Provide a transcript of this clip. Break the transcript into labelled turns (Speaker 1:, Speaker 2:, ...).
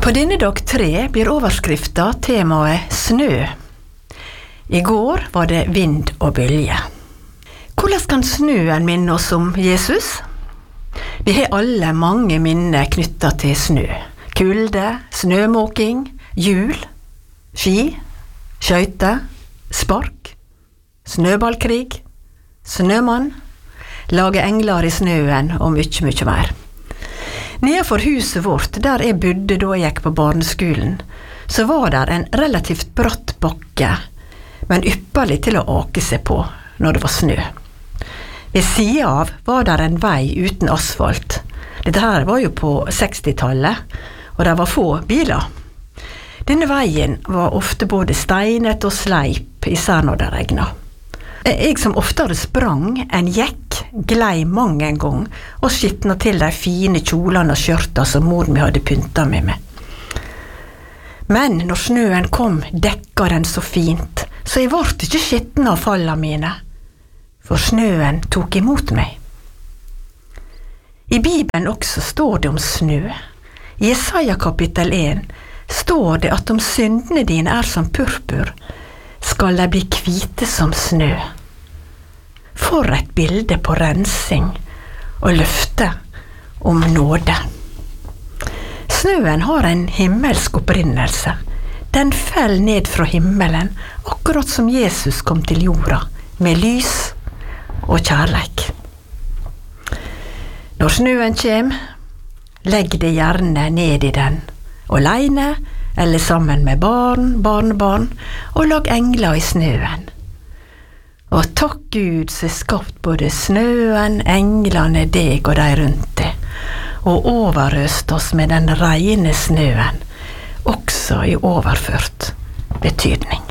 Speaker 1: På denne dag 3 blir overskrifta temaet snø. I går var det vind og bølge. Hvordan kan snøen minne oss om Jesus? Vi har alle mange minner knyttet til snø. Kulde, snømåking, jul, ski, skøyter, spark, snøballkrig, snømann, lage engler i snøen og mye mer. Nedenfor huset vårt, der jeg bodde da jeg gikk på barneskolen, så var der en relativt bratt bakke, men ypperlig til å ake seg på når det var snø. Ved siden av var der en vei uten asfalt. Dette her var jo på 60-tallet, og det var få biler. Denne veien var ofte både steinet og sleip, især når det regnet. Jeg som oftere sprang enn gikk, glei mang en gang og skittna til de fine kjolene og skjørta som mor mi hadde pyntet meg med. Men når snøen kom, dekka den så fint, så jeg ble ikke skittna av fallene mine, for snøen tok imot meg. I Bibelen også står det om snø. I Jesaja kapittel 1 står det at om syndene dine er som purpur, skal de bli hvite som snø. For et bilde på rensing og løfte om nåde. Snøen har en himmelsk opprinnelse. Den fell ned fra himmelen, akkurat som Jesus kom til jorda, med lys og kjærleik. Når snøen kjem, legg det gjerne ned i den, alene eller sammen med barn, barnebarn, og lag engler i snøen. Og takk Gud som skapt både snøen, englene, deg og de rundt deg, og overøst oss med den reine snøen, også i overført betydning.